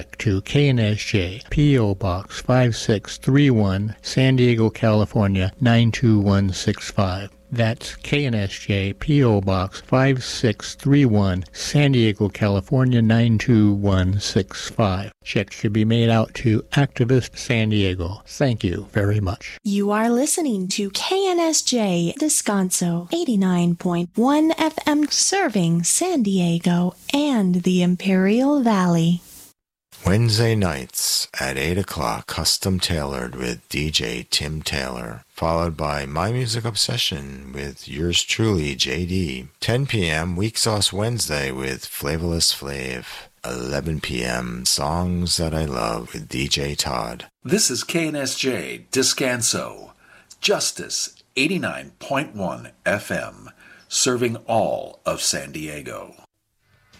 to KNSJ, P.O. Box 5631, San Diego, California 92165. That's KNSJ, P.O. Box 5631, San Diego, California 92165. Check should be made out to Activist San Diego. Thank you very much. You are listening to KNSJ Descanso 89.1 FM, serving San Diego and the Imperial Valley. Wednesday nights at 8 o'clock, Custom Tailored with DJ Tim Taylor, followed by My Music Obsession with yours truly, JD. 10 p.m. Weak Sauce Wednesday with Flavorless Flav. 11 p.m. Songs That I Love with DJ Todd. This is KNSJ Descanso, Justice 89.1 FM, serving all of San Diego.